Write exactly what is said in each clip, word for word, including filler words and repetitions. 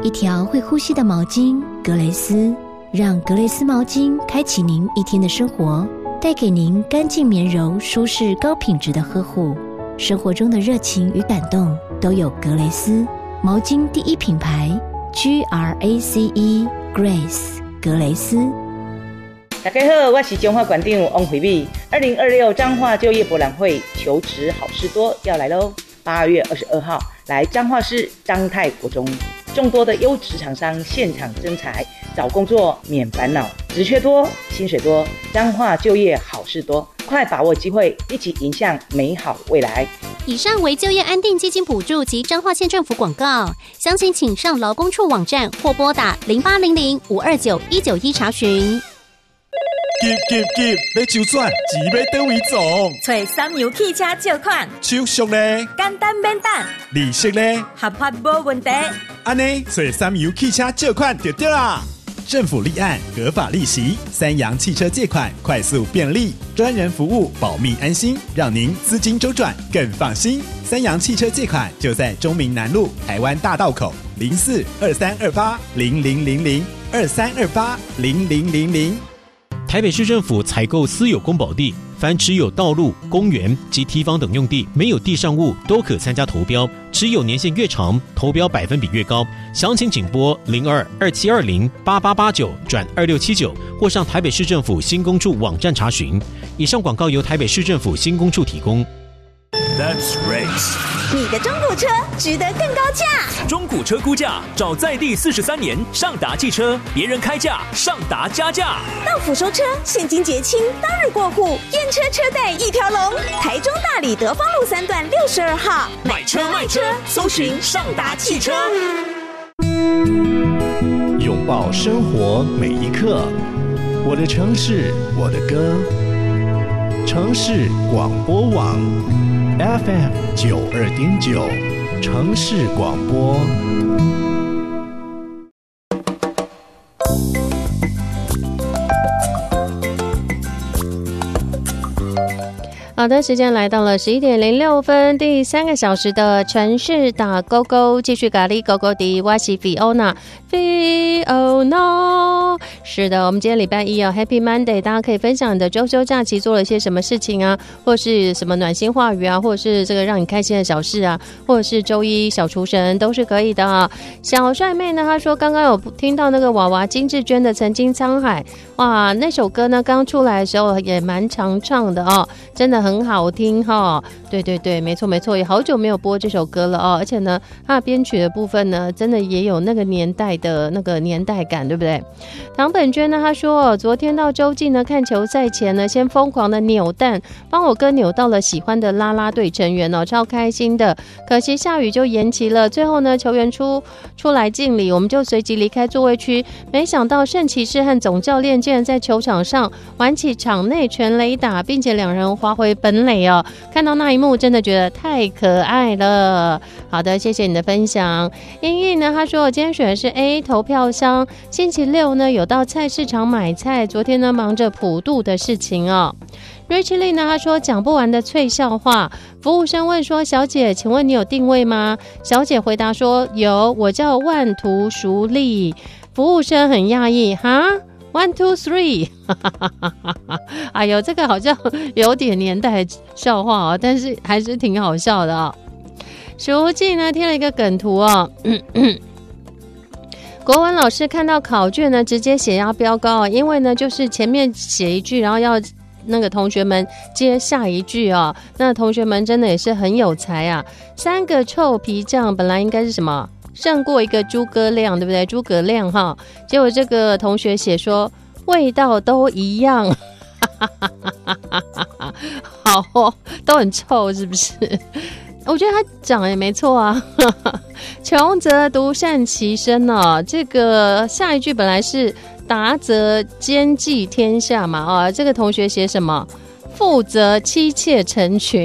一条会呼吸的毛巾格蕾丝，让格蕾丝毛巾开启您一天的生活，带给您干净绵柔、舒适高品质的呵护。生活中的热情与感动都有格蕾丝毛巾第一品牌 G R A C E Grace 格蕾丝。 大家好，我是彰化馆长王惠美。二零二六彰化就业博览会求职好事多要来喽！八月二十二号来彰化市彰泰国中，众多的优质厂商现场征才，找工作免烦恼，职缺多，薪水多，彰化就业好事多，快把握机会，一起迎向美好未来。 以上为就业安定基金补助及彰化县政府广告，详情请上劳工处网站或拨打零八零零五二九一九一查询。 急急急！要周转，钱要倒位总？ 找三洋汽车借款， 手续呢？ 简单免等， 利息呢？ 合法无问题。 安尼，找三洋汽车借款就对啦。政府立案，合法利息，三洋汽车借款快速便利，专人服务，保密安心，让您资金周转更放心。三洋汽车借款就在中明南路台湾大道口零四二三二八零零零零二三二八零零零零。 台北市政府采购私有公保地，凡持有道路、公园及堤防等用地没有地上物都可参加投标，持有年限越长，投标百分比越高。详情请拨零二二七二零八八八九转二六七九，或上台北市政府新工处网站查询。以上广告由台北市政府新工处提供。 Let's race。 你的中古车值得更高价。 中古车估价找在地四十三年上达汽车，别人开价，上达加价。 到府收车，现金结清，当日过户，验车车贷一条龙。台中大里德芳路三段六十二号， 买车卖车，搜寻上达汽车。 拥抱生活每一刻，我的城市，我的歌。城市广播网 F M 九二点九，城市广播。 好的，时间来到了十一点零六分，第三个小时的城市打勾勾，继续咖喱勾勾的，我是 Fiona。Fiona， 是的，我们今天礼拜一哦 ，Happy Monday， 大家可以分享你的周休假期做了些什么事情啊，或是什么暖心话语啊，或者是这个让你开心的小事啊，或者是周一小厨神都是可以的啊。小帅妹呢，她说刚刚有听到那个娃娃金志娟的《曾经沧海》，哇，那首歌呢刚出来的时候也蛮常唱的哦，真的很好听哈、哦。对对对，没错没错，也好久没有播这首歌了哦，而且呢，它的编曲的部分呢，真的也有那个年代的那个年代感，对不对？唐本娟呢，她说昨天到洲际呢看球赛前呢，先疯狂的扭蛋，帮我哥扭到了喜欢的啦啦队成员哦，超开心的。可惜下雨就延期了，最后呢，球员出出来敬礼，我们就随即离开座位区。没想到圣骑士和总教练竟然在球场上玩起场内全垒打，并且两人滑回本垒哦，看到那一幕真的觉得太可爱了。好的，谢谢你的分享。英英呢，他说我今天选的是 A 投票箱，星期六呢有到菜市场买菜，昨天呢忙着普渡的事情哦。Rachel Lee 呢，他说讲不完的脆笑话。服务生问说：“小姐，请问你有定位吗？”小姐回答说：“有，我叫万图淑丽。”服务生很讶异，哈 ，one two three， 哎呦，这个好像有点年代笑话哦，但是还是挺好笑的哦。书记呢贴了一个梗图哦。咳咳国文老师看到考卷呢，直接血压飙高啊，因为呢，就是前面写一句，然后要那个同学们接下一句哦。那同学们真的也是很有才啊！三个臭皮匠本来应该是什么？胜过一个诸葛亮，对不对？诸葛亮哈，结果这个同学写说味道都一样，好哦，都很臭，是不是？我觉得他讲的也没错啊，穷则独善其身哦。这个下一句本来是达则兼济天下嘛，啊，这个同学写什么？富则妻妾成群，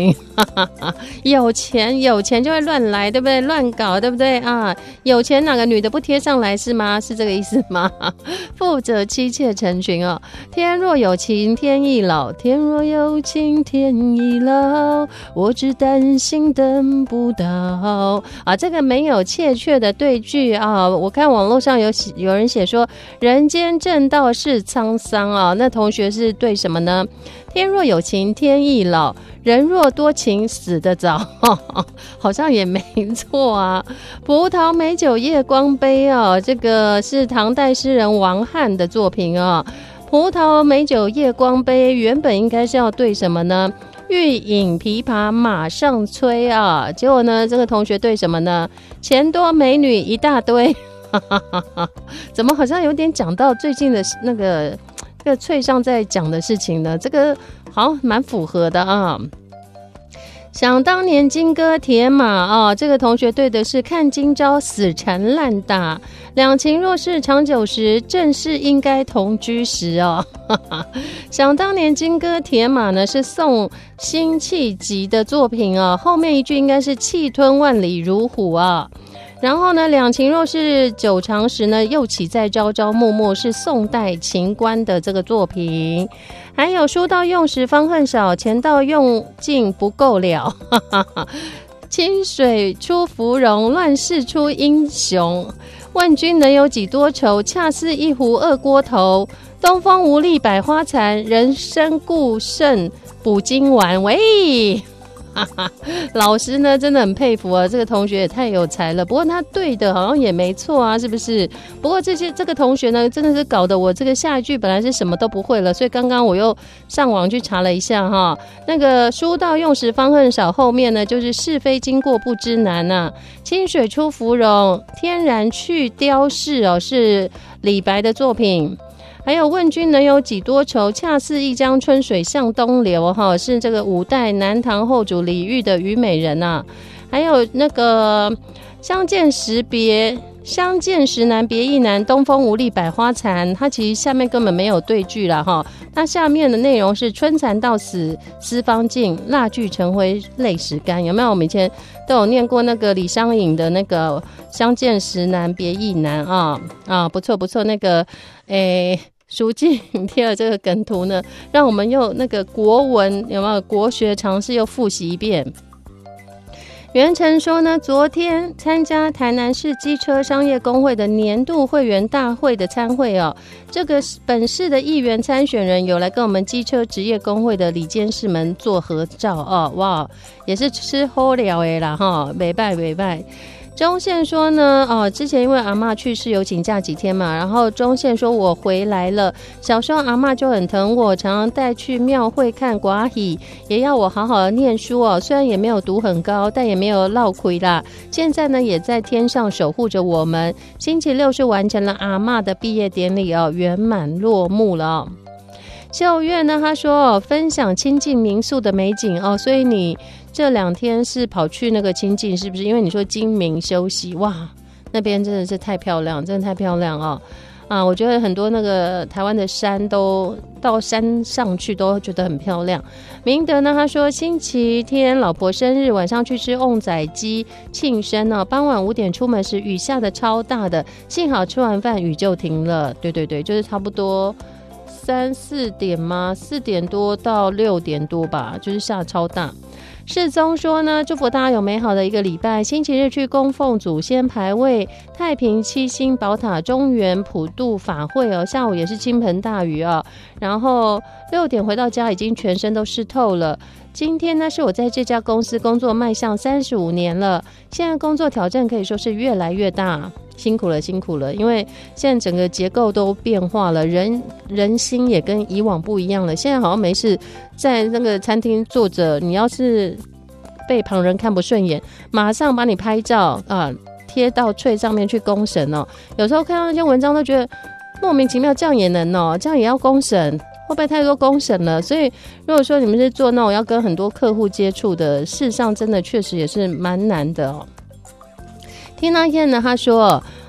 有钱有钱就会乱来，对不对？乱搞，对不对啊？有钱哪个女的不贴上来是吗？是这个意思吗？富者妻妾成群哦。天若有情天亦老，天若有情天亦老，我只担心等不到啊。这个没有切确的对句啊，我看网络上有有人写说人间正道是沧桑啊。那同学是对什么呢？天若有情天亦老，人若多情死得早，好像也没错啊。葡萄美酒夜光杯啊，这个是唐代诗人王翰的作品啊。葡萄美酒夜光杯原本应该是要对什么呢？欲饮琵琶马上催啊，结果呢这个同学对什么呢？钱多美女一大堆怎么好像有点讲到最近的那个这个翠上在讲的事情呢？这个好蛮符合的啊。想当年金戈铁马啊，这个同学对的是看今朝死缠烂打，两情若是长久时，正是应该同居时哦。想当年金戈铁马呢是宋辛弃疾的作品啊，后面一句应该是气吞万里如虎啊。然后呢，两情若是久长时呢，又岂在朝朝暮暮，是宋代秦观的这个作品。还有书到用时方恨少，钱到用尽不够了。清水出芙蓉，乱世出英雄。问君能有几多愁，恰似一壶二锅头。东风无力百花残，人生故胜补金丸。喂！老师呢真的很佩服啊，这个同学也太有才了。不过他对的好像也没错啊，是不是？不过这些这个同学呢真的是搞得我这个下一句本来是什么都不会了，所以刚刚我又上网去查了一下哈，那个书到用时方恨少后面呢就是是非经过不知难啊。清水出芙蓉，天然去雕饰哦，是李白的作品。还有问君能有几多愁，恰似一江春水向东流哈，是这个五代南唐后主李煜的虞美人啊。还有那个相见时别相见时难别亦难，东风无力百花残。它其实下面根本没有对句啦哈，它下面的内容是春蚕到死丝方尽，蜡炬成灰泪始干。有没有？我们以前都有念过那个李商隐的那个相见时难别亦难啊啊，不错不错，那个诶。书记贴了这个梗图呢，让我们用那个国文有没有国学常识又复习一遍。袁成说呢，昨天参加台南市机车商业工会的年度会员大会的参会哦，这个本市的议员参选人有来跟我们机车职业工会的理监事们做合照哦，哇，也是吃好料的啦哈，没拜没拜。钟宪说呢，哦，之前因为阿嬷去世有请假几天嘛，然后钟宪说我回来了，小时候阿嬷就很疼我，常常带去庙会看寡喜，也要我好好的念书哦，虽然也没有读很高，但也没有落亏啦，现在呢也在天上守护着我们。星期六是完成了阿嬷的毕业典礼哦，圆满落幕了哦。秀月呢他说分享清境民宿的美景哦，所以你这两天是跑去那个清境是不是？因为你说精明休息，哇，那边真的是太漂亮，真的太漂亮哦。啊，我觉得很多那个台湾的山都到山上去都觉得很漂亮。明德呢他说星期天老婆生日，晚上去吃旺仔鸡庆生哦，傍晚五点出门时雨下的超大的，幸好吃完饭雨就停了。对对对，就是差不多三四点吗？四点多到六点多吧，就是下超大。世宗说呢，祝福大家有美好的一个礼拜。星期日去供奉祖先牌位，太平七星宝塔中元普渡法会哦，下午也是倾盆大雨哦，然后六点回到家已经全身都湿透了。今天呢是我在这家公司工作迈向三十五年了，现在工作挑战可以说是越来越大，辛苦了辛苦了，因为现在整个结构都变化了，人人心也跟以往不一样了。现在好像没事在那个餐厅坐着，你要是被旁人看不顺眼，马上把你拍照啊贴到脆上面去公审哦。有时候看到那些文章都觉得莫名其妙，这样也能哦，这样也要公审，会不会太多公审了？所以如果说你们是做那种要跟很多客户接触的，事实上真的确实也是蛮难的哦。听那天呢他说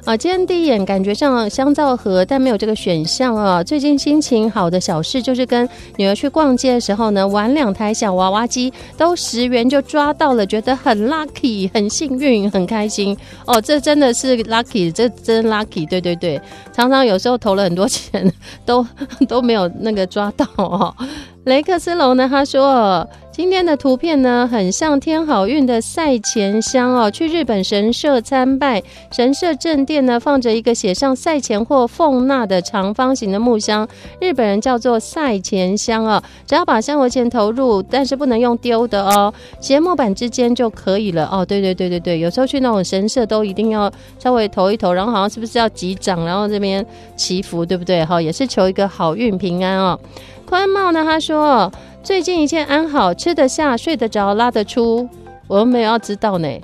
啊，今天第一眼感觉上香皂盒，但没有这个选项啊。最近心情好的小事就是跟女儿去逛街的时候呢，玩两台小娃娃机都十元就抓到了，觉得很 lucky， 很幸运，很开心哦。这真的是 lucky， 这真 lucky， 对对对。常常有时候投了很多钱，都都没有那个抓到哦。雷克斯龙呢，他说今天的图片呢很像天好运的赛钱箱哦。去日本神社参拜，神社正殿呢放着一个写上赛钱或奉纳的长方形的木箱，日本人叫做赛钱箱哦。只要把香油钱投入，但是不能用丢的哦，斜木板之间就可以了哦。对对对对对，有时候去那种神社都一定要稍微投一投，然后好像是不是要击掌，然后这边祈福，对不对？哈，也是求一个好运平安哦。宽茂呢，他说最近一切安好，吃得下，睡得着，拉得出，我们没有要知道呢。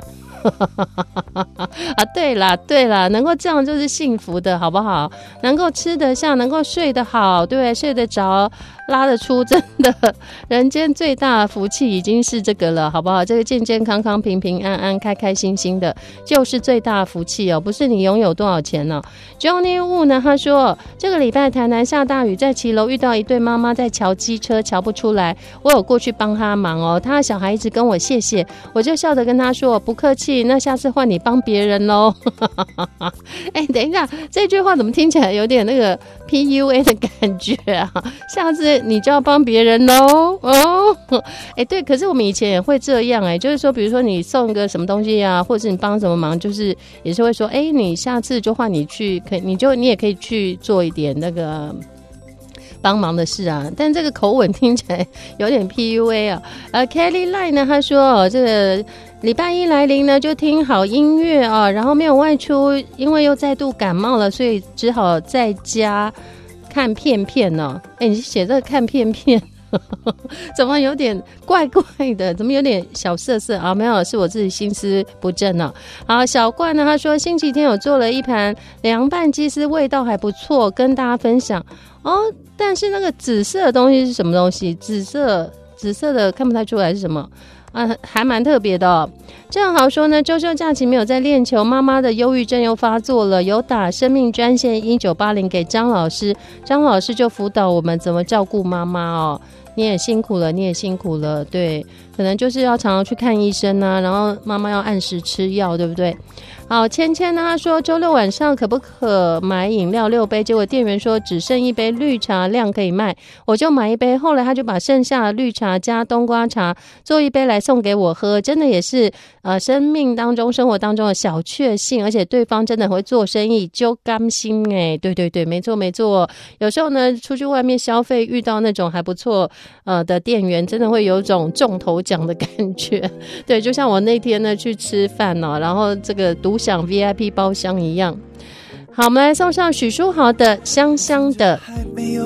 啊，对啦对啦，能够这样就是幸福的，好不好？能够吃得下，能够睡得好，对，睡得着，拉得出，真的人间最大的福气已经是这个了，好不好？这个健健康康、平平安安、开开心心的，就是最大的福气哦，不是你拥有多少钱呢、哦。Johnny Wu 呢，他说这个礼拜台南下大雨，在骑楼遇到一对妈妈在瞧机车，瞧不出来，我有过去帮他忙哦，他的小孩一直跟我谢谢，我就笑着跟他说不客气，那下次换你帮别人咯。哎，等一下，这句话怎么听起来有点那个 P U A 的感觉啊？下次你就要帮别人咯。哦，哎，对，可是我们以前也会这样哎，就是说比如说你送个什么东西啊，或者是你帮什么忙，就是也是会说哎，你下次就换你去，可以你就你也可以去做一点那个帮忙的事啊，但这个口吻听起来有点 P U A 啊。呃 Kelly Line 呢，他说哦，这个礼拜一来临呢，就听好音乐啊，然后没有外出，因为又再度感冒了，所以只好在家看片片呢。哎，你写这个看片片怎么有点怪怪的，怎么有点小涩涩啊？没有，是我自己心思不正啊。好，小冠呢，他说星期天有做了一盘凉拌鸡丝，味道还不错，跟大家分享哦。但是那个紫色的东西是什么东西？紫色紫色的看不太出来是什么啊，还蛮特别的哦。正好说呢，周休假期没有在练球，妈妈的忧郁症又发作了，有打生命专线一九八零给张老师，张老师就辅导我们怎么照顾妈妈哦。你也辛苦了，你也辛苦了，对，可能就是要常常去看医生啊，然后妈妈要按时吃药，对不对？好，芊芊呢，她说周六晚上可不可买饮料六杯？结果店员说只剩一杯绿茶量可以卖，我就买一杯。后来他就把剩下的绿茶加冬瓜茶做一杯来送给我喝，真的也是呃生命当中、生活当中的小确幸，而且对方真的会做生意，就甘心哎，对对对，没错没错。有时候呢，出去外面消费遇到那种还不错呃的店员，真的会有种中头奖的感觉。对，就像我那天呢去吃饭哦，然后这个独享 V I P 包厢一样。好，我们来送上许书豪的《香香的》。 还没有